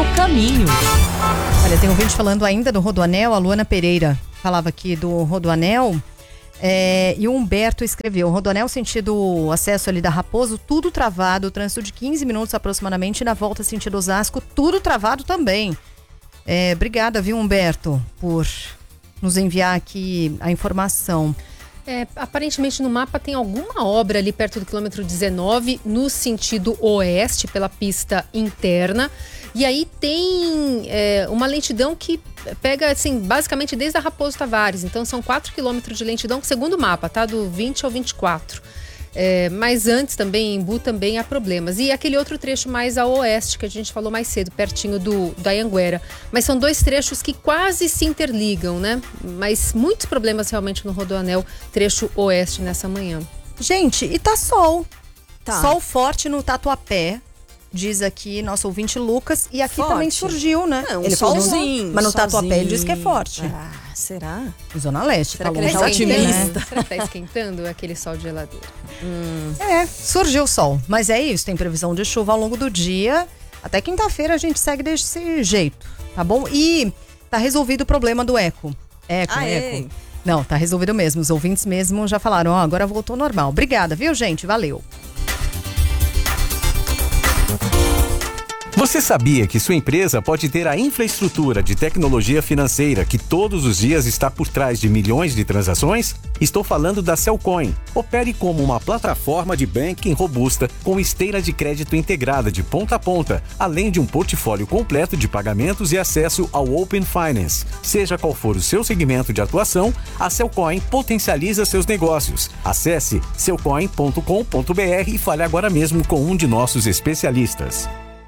seu caminho. Olha, tem um vídeo falando ainda do Rodoanel, a Luana Pereira falava aqui do Rodoanel. E o Humberto escreveu: Rodoanel sentido acesso ali da Raposo, tudo travado, trânsito de 15 minutos aproximadamente, e na volta sentido Osasco, tudo travado também. Obrigada, viu, Humberto, por nos enviar aqui a informação. Aparentemente no mapa tem alguma obra ali perto do quilômetro 19, no sentido oeste, pela pista interna. E aí tem uma lentidão que pega, assim, basicamente desde a Raposo Tavares. Então são 4 quilômetros de lentidão, segundo o mapa, tá? Do 20 ao 24. Mas antes também, em Embu, também há problemas. E aquele outro trecho mais ao oeste, que a gente falou mais cedo, pertinho da Anhanguera. Mas são dois trechos que quase se interligam, né? Mas muitos problemas realmente no Rodoanel, trecho oeste, nessa manhã. Gente, e tá sol. Tá. Sol forte no Tatuapé, diz aqui nosso ouvinte Lucas. E aqui Forte. também surgiu, né? Ele solzinho. Mas no Tatuapé ele diz que é forte. Será? Zona Leste. Será tá que ele longe tá daqui, otimista? né? Será que tá esquentando aquele sol de geladeira? Surgiu o sol. Mas é isso, tem previsão de chuva ao longo do dia. Até quinta-feira a gente segue desse jeito, tá bom? E tá resolvido o problema do eco. Eco. Não, tá resolvido mesmo. Os ouvintes mesmo já falaram, agora voltou normal. Obrigada, viu, gente? Valeu. Você sabia que sua empresa pode ter a infraestrutura de tecnologia financeira que todos os dias está por trás de milhões de transações? Estou falando da Cellcoin. Opere como uma plataforma de banking robusta com esteira de crédito integrada de ponta a ponta, além de um portfólio completo de pagamentos e acesso ao Open Finance. Seja qual for o seu segmento de atuação, a Cellcoin potencializa seus negócios. Acesse cellcoin.com.br e fale agora mesmo com um de nossos especialistas.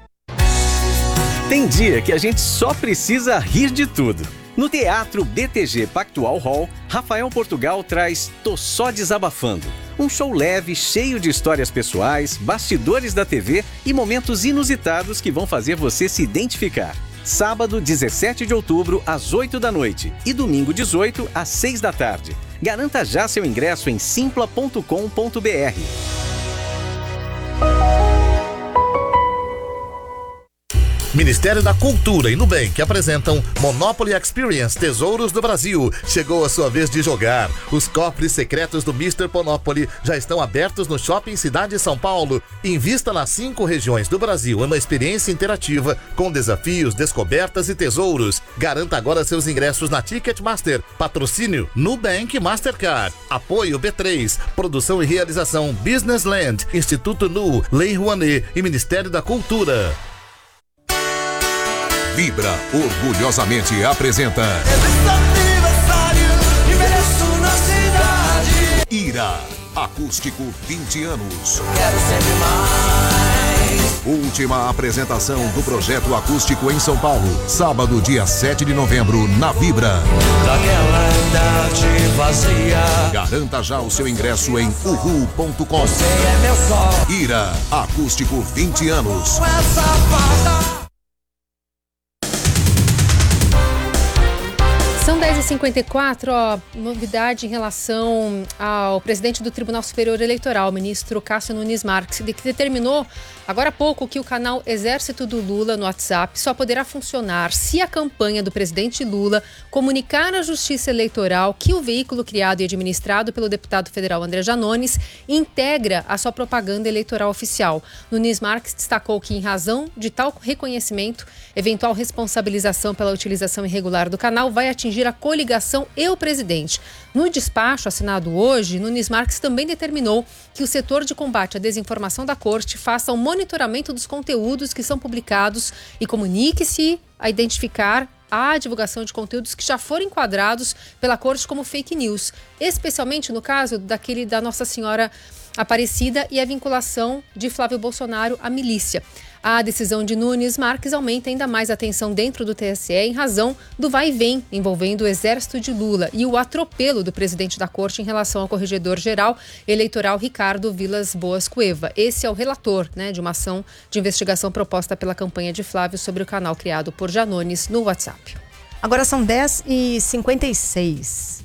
Tem dia que a gente só precisa rir de tudo. No Teatro BTG Pactual Hall, Rafael Portugal traz Tô Só Desabafando. Um show leve, cheio de histórias pessoais, bastidores da TV e momentos inusitados que vão fazer você se identificar. Sábado, 17 de outubro, às 8 da noite e domingo, 18, às 6 da tarde. Garanta já seu ingresso em simpla.com.br. Ministério da Cultura e Nubank apresentam Monopoly Experience Tesouros do Brasil. Chegou a sua vez de jogar. Os cofres secretos do Mr. Monopoly já estão abertos no Shopping Cidade São Paulo. Invista nas 5 regiões do Brasil em uma experiência interativa com desafios, descobertas e tesouros. Garanta agora seus ingressos na Ticketmaster. Patrocínio Nubank Mastercard. Apoio B3. Produção e realização Business Land, Instituto Nu, Lei Rouanet e Ministério da Cultura. Vibra orgulhosamente apresenta Ira, acústico 20 anos. Quero sempre mais. Última apresentação do projeto acústico em São Paulo, sábado, dia 7 de novembro, na Vibra. Daquela idade vazia. Garanta já o seu ingresso em uhu.com. Você é meu sol. Ira, acústico 20 anos. Essa farda. São 10h54, novidade em relação ao presidente do Tribunal Superior Eleitoral, o ministro Cássio Nunes Marques, que determinou agora há pouco que o canal Exército do Lula no WhatsApp só poderá funcionar se a campanha do presidente Lula comunicar à Justiça Eleitoral que o veículo criado e administrado pelo deputado federal André Janones integra a sua propaganda eleitoral oficial. Nunes Marques destacou que, em razão de tal reconhecimento, eventual responsabilização pela utilização irregular do canal vai atingir a coligação e o presidente. No despacho assinado hoje, Nunes Marques também determinou que o setor de combate à desinformação da Corte faça um monitoramento dos conteúdos que são publicados e comunique-se a identificar a divulgação de conteúdos que já foram enquadrados pela Corte como fake news, especialmente no caso da Nossa Senhora Aparecida e a vinculação de Flávio Bolsonaro à milícia. A decisão de Nunes Marques aumenta ainda mais a tensão dentro do TSE em razão do vai e vem envolvendo o exército de Lula e o atropelo do presidente da Corte em relação ao corregedor-geral eleitoral Ricardo Vilas Boas Cueva. Esse é o relator, de uma ação de investigação proposta pela campanha de Flávio sobre o canal criado por Janones no WhatsApp. Agora são 10h56.